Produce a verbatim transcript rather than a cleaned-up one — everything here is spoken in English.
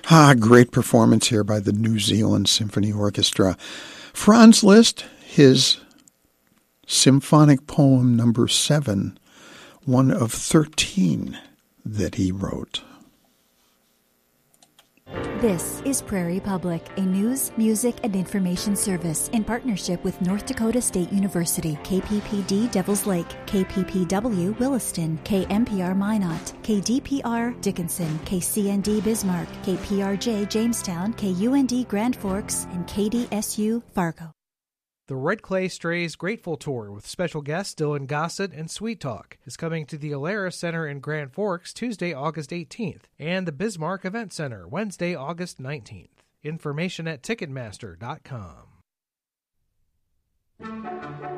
Ah, great performance here by the New Zealand Symphony Orchestra. Franz Liszt, his symphonic poem number seven, one of thirteen that he wrote. This is Prairie Public, a news, music, and information service in partnership with North Dakota State University, K P P D Devils Lake, K P P W Williston, K M P R Minot, K D P R Dickinson, K C N D Bismarck, K P R J Jamestown, K U N D Grand Forks, and K D S U Fargo. The Red Clay Strays Grateful Tour with special guests Dylan Gossett and Sweet Talk is coming to the Alara Center in Grand Forks Tuesday, August eighteenth, and the Bismarck Event Center Wednesday, August nineteenth. Information at Ticketmaster dot com.